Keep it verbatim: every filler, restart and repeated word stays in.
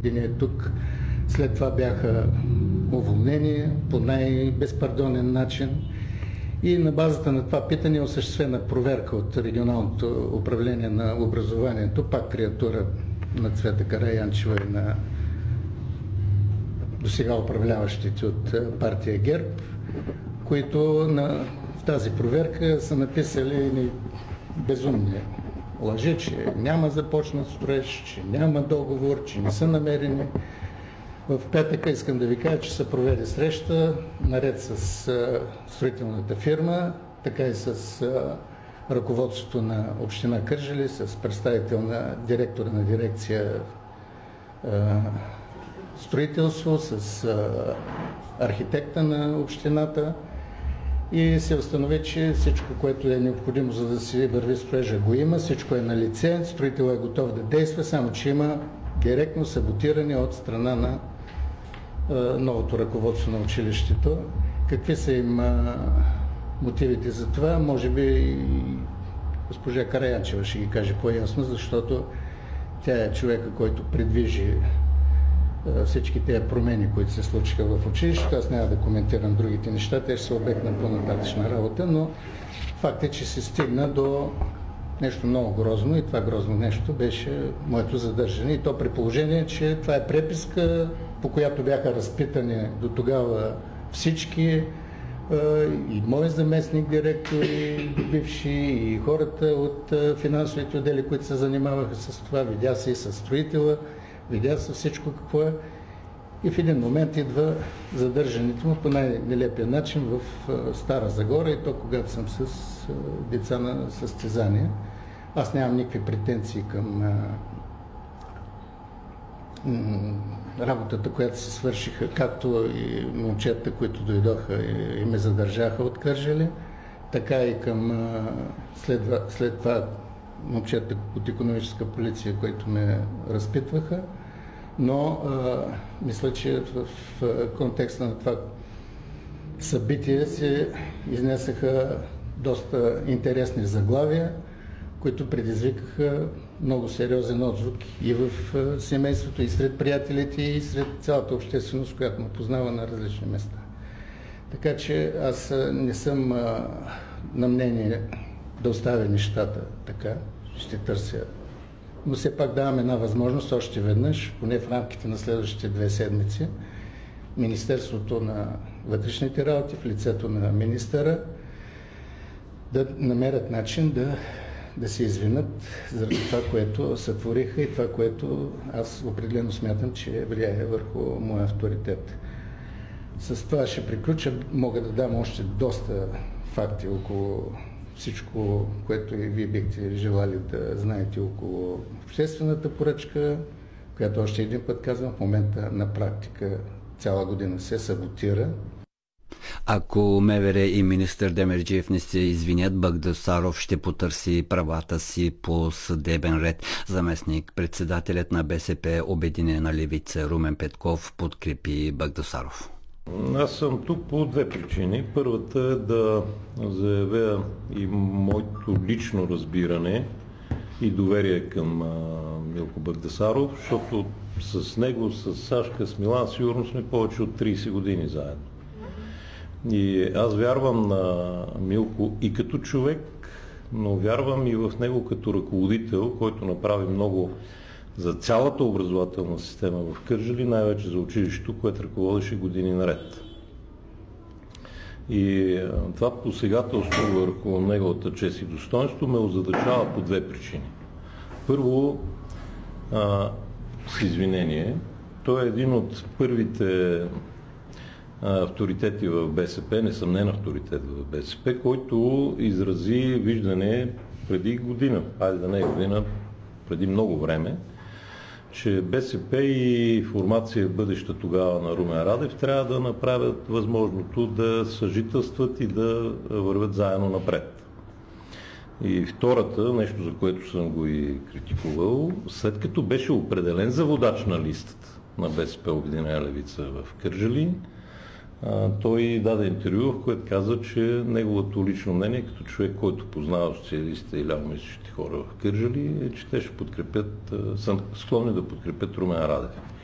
години е тук. След това бяха уволнени по най-безпардонен начин. И на базата на това питане е осъществена проверка от регионалното управление на образованието, пак креатура на Цвета Караянчева и на досега управляващите от партия ГЕРБ, които на, в тази проверка са написали безумни лъжи, че няма започнат строеж, че няма договор, че не са намерени. В петъка искам да ви кажа, че се проведе среща, наред с а, строителната фирма, така и с а, ръководството на община Кърджали, с представител на директора на дирекция а, строителство, с а, архитекта на общината и се установи, че всичко, което е необходимо, за да се върви строежа, го има, всичко е на лице, строителът е готов да действа, само че има директно саботиране от страна на новото ръководство на училището. Какви са им а, мотивите за това? Може би и госпожа Караянчева ще ги каже по-ясно, защото тя е човека, който предвижи а, всички тези промени, които се случиха в училището. Аз няма да коментирам другите неща, те ще са обект на по-нататъчна работа, но факт е, че се стигна до нещо много грозно и това грозно нещо беше моето задържане. И то при положение, че това е преписка, по която бяха разпитани до тогава всички, и мой заместник директор, и бивши, и хората от финансовите отдели, които се занимаваха с това. Видя се и с строителя, видя се всичко какво е. И в един момент идва задържането му по най-нелепия начин в Стара Загора, и то когато съм с деца на състезания. Аз нямам никакви претенции към работата, която се свършиха, както и момчета, които дойдоха и ме задържаха от Кърджали, така и към след, след това момчета от икономическа полиция, които ме разпитваха. Но а, мисля, че в, в контекста на това събитие се изнесаха доста интересни заглавия, които предизвикаха много сериозен отзвук и в семейството, и сред приятелите, и сред цялата общественост, която му познава на различни места. Така че аз не съм а, на мнение да оставя нещата така, ще търся. Но все пак давам една възможност още веднъж, поне в рамките на следващите две седмици, Министерството на вътрешните работи в лицето на министъра да намерят начин да, да се извинят заради това, което сътвориха и това, което аз определено смятам, че влияе върху моя авторитет. С това ще приключа. Мога да дам още доста факти около всичко, което и вие бихте желали да знаете около обществената поръчка, която още един път казвам, в момента на практика цяла година се саботира. Ако МВР и министър Демерджиев не се извинят, Багдасаров ще потърси правата си по съдебен ред. Заместник председателят на БСП Обединена левица Румен Петков подкрепи Багдасаров. Аз съм тук по две причини. Първата е да заявя и моето лично разбиране и доверие към а, Милко Багдасаров, защото с него, с Сашка, с Милан, сигурно сме повече от трийсет години заедно. И аз вярвам на Милко и като човек, но вярвам и в него като ръководител, който направи много за цялата образователна система в Кърджали, най-вече за училището, което ръководеше години наред. И това посегателство върху неговата чест и достоинство ме озадачава по две причини. Първо, а, с извинение, той е един от първите а, авторитети в БСП, несъмнен авторитет в БСП, който изрази виждане преди година, айде да не е година, преди много време, че БСП и формация бъдеща тогава на Румен Радев трябва да направят възможното да съжителстват и да вървят заедно напред. И втората, нещо за което съм го и критикувал, след като беше определен за водач на листата на БСП Обединена левица в Кърджали, той даде интервю, в което каза, че неговото лично мнение, като човек, който познава социалистите и лявомислещите хора в Кърджали, е, че те ще подкрепят, са склонни да подкрепят Румен Радев.